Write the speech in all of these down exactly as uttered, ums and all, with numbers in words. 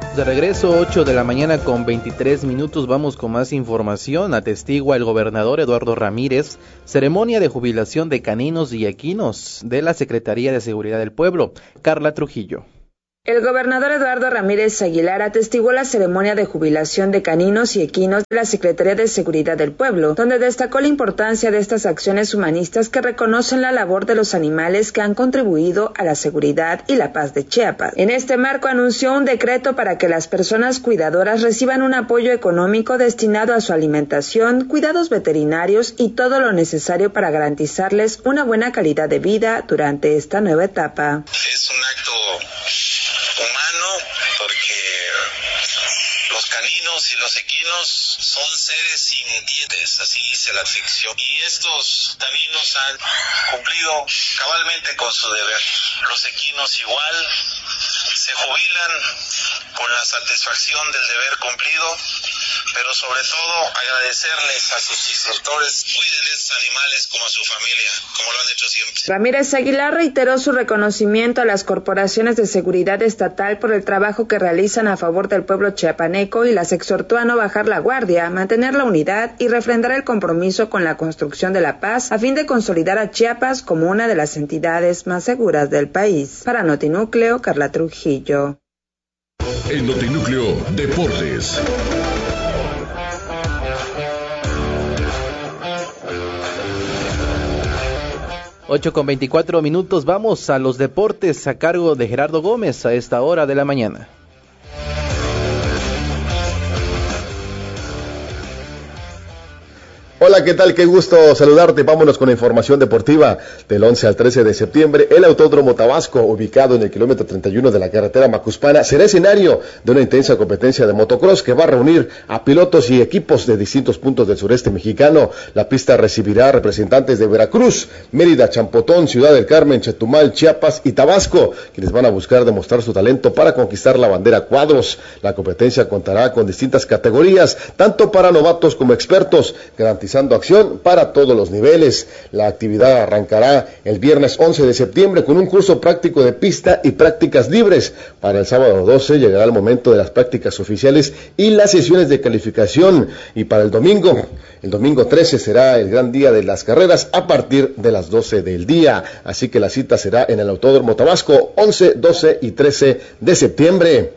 De regreso, ocho de la mañana con veintitrés minutos, vamos con más información. Atestigua el gobernador Eduardo Ramírez ceremonia de jubilación de caninos y equinos de la Secretaría de Seguridad del Pueblo. Carla Trujillo. El gobernador Eduardo Ramírez Aguilar atestiguó la ceremonia de jubilación de caninos y equinos de la Secretaría de Seguridad del Pueblo, donde destacó la importancia de estas acciones humanistas que reconocen la labor de los animales que han contribuido a la seguridad y la paz de Chiapas. En este marco anunció un decreto para que las personas cuidadoras reciban un apoyo económico destinado a su alimentación, cuidados veterinarios y todo lo necesario para garantizarles una buena calidad de vida durante esta nueva etapa. Es un acto humano, porque los caninos y los equinos son seres sintientes, así dice la ficción, y estos caninos han cumplido cabalmente con su deber. Los equinos igual se jubilan con la satisfacción del deber cumplido, pero sobre todo agradecerles a sus instructores, cuiden de estos animales como a su familia, como lo han hecho siempre. Ramírez Aguilar reiteró su reconocimiento a las corporaciones de seguridad estatal por el trabajo que realizan a favor del pueblo chiapaneco y las exhortó a no bajar la guardia, mantener la unidad y refrendar el compromiso con la construcción de la paz a fin de consolidar a Chiapas como una de las entidades más seguras del país. Para Notinúcleo, Carla Trujillo. En Notinúcleo, Deportes. ocho con veinticuatro minutos, vamos a los deportes a cargo de Gerardo Gómez a esta hora de la mañana. Hola, ¿qué tal? Qué gusto saludarte. Vámonos con la información deportiva. Del once al trece de septiembre, el Autódromo Tabasco, ubicado en el kilómetro treinta y uno de la carretera Macuspana, será escenario de una intensa competencia de motocross que va a reunir a pilotos y equipos de distintos puntos del sureste mexicano. La pista recibirá representantes de Veracruz, Mérida, Champotón, Ciudad del Carmen, Chetumal, Chiapas y Tabasco, quienes van a buscar demostrar su talento para conquistar la bandera cuadros. La competencia contará con distintas categorías, tanto para novatos como expertos, garantizando acción para todos los niveles. La actividad arrancará el viernes once de septiembre con un curso práctico de pista y prácticas libres. Para el sábado doce llegará el momento de las prácticas oficiales y las sesiones de calificación. Y para el domingo, el domingo trece será el gran día de las carreras a partir de las doce del día. Así que la cita será en el Autódromo Tabasco once, doce y trece de septiembre.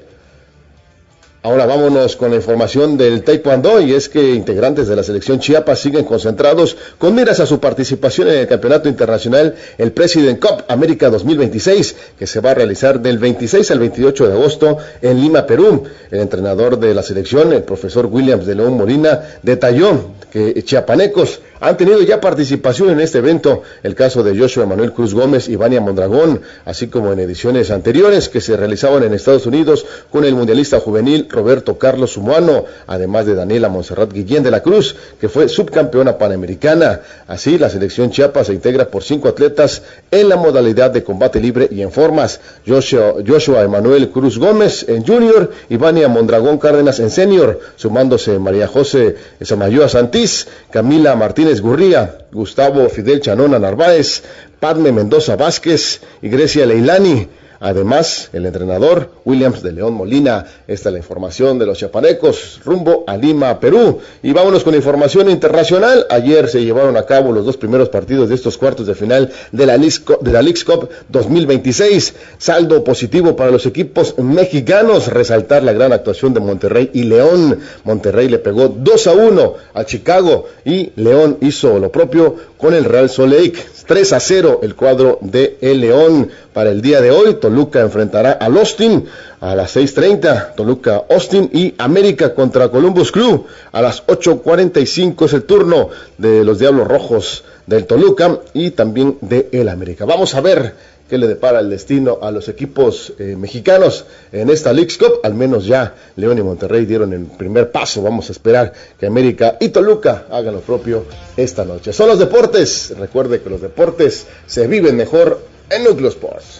Ahora vámonos con la información del taekwondo, y es que integrantes de la selección Chiapas siguen concentrados con miras a su participación en el Campeonato Internacional, el President Cup América dos mil veintiséis, que se va a realizar del veintiséis al veintiocho de agosto en Lima, Perú. El entrenador de la selección, el profesor Williams de León Molina, detalló que chiapanecos han tenido ya participación en este evento, el caso de Joshua Emanuel Cruz Gómez y Vania Mondragón, así como en ediciones anteriores que se realizaban en Estados Unidos con el mundialista juvenil Roberto Carlos Sumuano, además de Daniela Montserrat Guillén de la Cruz, que fue subcampeona panamericana. Así, la selección Chiapas se integra por cinco atletas en la modalidad de combate libre y en formas: Joshua, Joshua Emanuel Cruz Gómez en junior y Vania Mondragón Cárdenas en senior, sumándose María José Samayoa Santís, Camila Martínez Gurría, Gustavo Fidel Chanona Narváez, Padme Mendoza Vázquez y Grecia Leilani. Además, el entrenador Williams de León Molina. Esta es la información de los chiapanecos rumbo a Lima, Perú. Y vámonos con información internacional. Ayer se llevaron a cabo los dos primeros partidos de estos cuartos de final de la Leagues Cup dos mil veintiséis. Saldo positivo para los equipos mexicanos. Resaltar la gran actuación de Monterrey y León. Monterrey le pegó dos a uno a Chicago y León hizo lo propio con el Real Salt Lake. tres a cero el cuadro de el León. Para el día de hoy, Toluca enfrentará al Austin a las seis treinta, Toluca Austin, y América contra Columbus Crew a las ocho cuarenta y cinco es el turno de los Diablos Rojos del Toluca y también de el América. Vamos a ver qué le depara el destino a los equipos eh, mexicanos en esta Leagues Cup. Al menos ya León y Monterrey dieron el primer paso. Vamos a esperar que América y Toluca hagan lo propio esta noche. Son los deportes. Recuerde que los deportes se viven mejor en Núcleo Sports.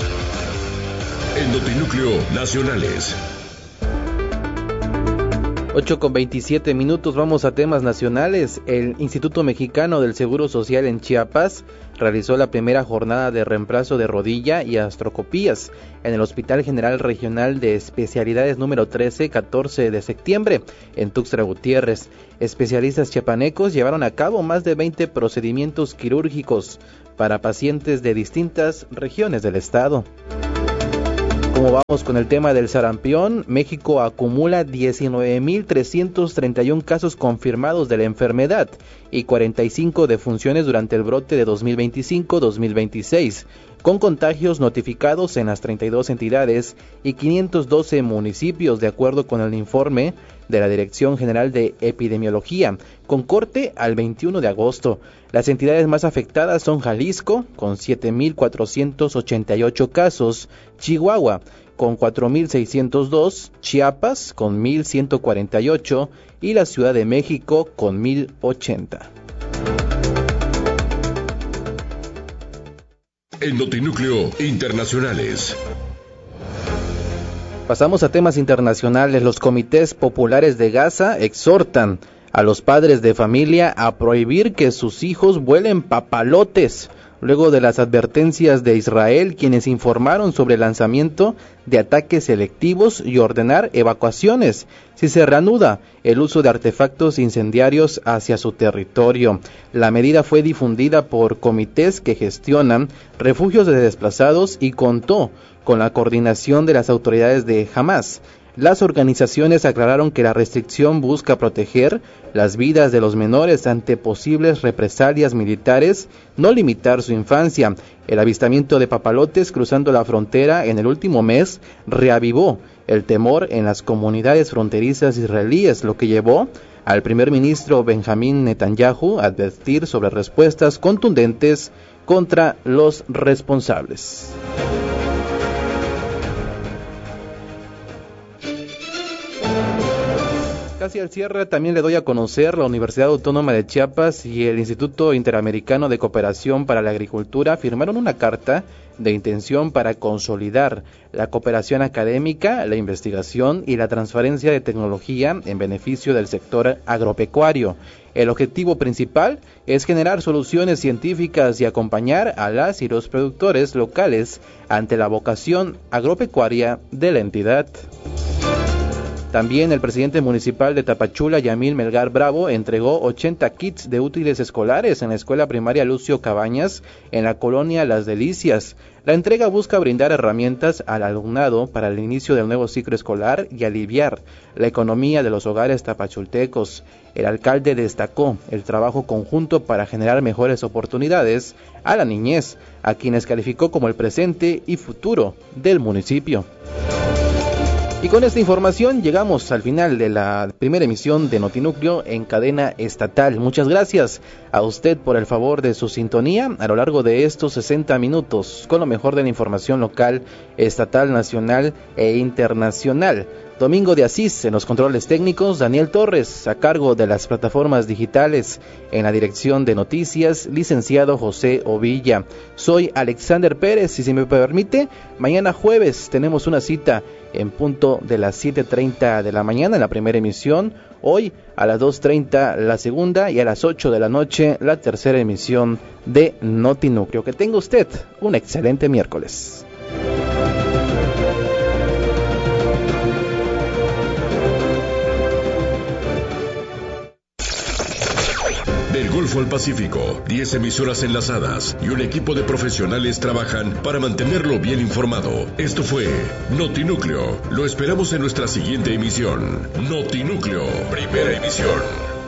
En Notinúcleo Nacionales. ocho con veintisiete minutos, vamos a temas nacionales. El Instituto Mexicano del Seguro Social en Chiapas realizó la primera jornada de reemplazo de rodilla y artroscopías en el Hospital General Regional de Especialidades número trece, catorce de septiembre, en Tuxtla Gutiérrez. Especialistas chiapanecos llevaron a cabo más de veinte procedimientos quirúrgicos para pacientes de distintas regiones del estado. Como vamos con el tema del sarampión, México acumula diecinueve mil trescientos treinta y uno casos confirmados de la enfermedad y cuarenta y cinco defunciones durante el brote de dos mil veinticinco dos mil veintiséis, con contagios notificados en las treinta y dos entidades y quinientos doce municipios, de acuerdo con el informe de la Dirección General de Epidemiología, con corte al veintiuno de agosto. Las entidades más afectadas son Jalisco, con siete mil cuatrocientos ochenta y ocho casos, Chihuahua, con cuatro mil seiscientos dos, Chiapas, con mil ciento cuarenta y ocho, y la Ciudad de México, con mil ochenta. En Notinúcleo Internacionales. Pasamos a temas internacionales. Los comités populares de Gaza exhortan a los padres de familia a prohibir que sus hijos vuelen papalotes, luego de las advertencias de Israel, quienes informaron sobre el lanzamiento de ataques selectivos y ordenar evacuaciones si se reanuda el uso de artefactos incendiarios hacia su territorio. La medida fue difundida por comités que gestionan refugios de desplazados y contó con la coordinación de las autoridades de Hamas. Las organizaciones aclararon que la restricción busca proteger las vidas de los menores ante posibles represalias militares, no limitar su infancia. El avistamiento de papalotes cruzando la frontera en el último mes reavivó el temor en las comunidades fronterizas israelíes, lo que llevó al primer ministro Benjamín Netanyahu a advertir sobre respuestas contundentes contra los responsables. Casi al cierre también le doy a conocer la Universidad Autónoma de Chiapas y el Instituto Interamericano de Cooperación para la Agricultura firmaron una carta de intención para consolidar la cooperación académica, la investigación y la transferencia de tecnología en beneficio del sector agropecuario. El objetivo principal es generar soluciones científicas y acompañar a las y los productores locales ante la vocación agropecuaria de la entidad. También el presidente municipal de Tapachula, Yamil Melgar Bravo, entregó ochenta kits de útiles escolares en la escuela primaria Lucio Cabañas, en la colonia Las Delicias. La entrega busca brindar herramientas al alumnado para el inicio del nuevo ciclo escolar y aliviar la economía de los hogares tapachultecos. El alcalde destacó el trabajo conjunto para generar mejores oportunidades a la niñez, a quienes calificó como el presente y futuro del municipio. Y con esta información llegamos al final de la primera emisión de Notinúcleo en cadena estatal. Muchas gracias a usted por el favor de su sintonía a lo largo de estos sesenta minutos con lo mejor de la información local, estatal, nacional e internacional. Domingo de Asís en los controles técnicos, Daniel Torres a cargo de las plataformas digitales, en la dirección de noticias, licenciado José Ovilla. Soy Alexander Pérez y si me permite, mañana jueves tenemos una cita en punto de las siete treinta de la mañana en la primera emisión, hoy a las dos treinta la segunda y a las ocho de la noche la tercera emisión de Notinúcleo. Que tenga usted un excelente miércoles. Del Golfo al Pacífico, diez emisoras enlazadas y un equipo de profesionales trabajan para mantenerlo bien informado. Esto fue Notinúcleo. Lo esperamos en nuestra siguiente emisión. Notinúcleo, primera emisión.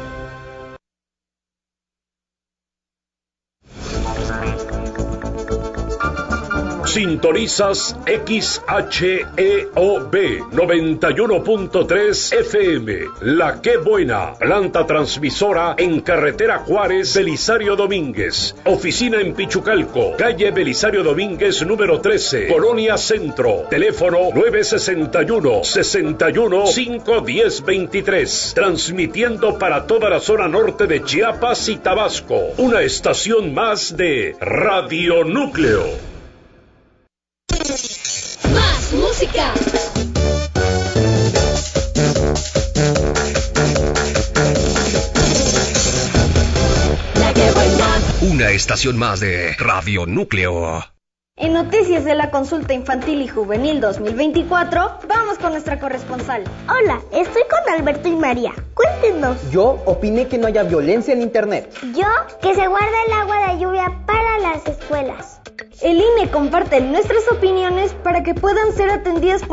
Sintonizas X H E O B noventa y uno punto tres F M. La Qué Buena, planta transmisora en carretera Juárez, Belisario Domínguez. Oficina en Pichucalco, calle Belisario Domínguez número trece, Colonia Centro. Teléfono nueve sesenta y uno, sesenta y uno, cinco diez veintitrés. Transmitiendo para toda la zona norte de Chiapas y Tabasco. Una estación más de Radio Núcleo. Más música. Una estación más de Radio Núcleo. En noticias de la consulta infantil y juvenil dos mil veinticuatro, vamos con nuestra corresponsal. Hola, estoy con Alberto y María. Cuéntenos. Yo opiné que no haya violencia en internet. Yo, que se guarde el agua de lluvia para las escuelas. El I N E comparte nuestras opiniones para que puedan ser atendidas por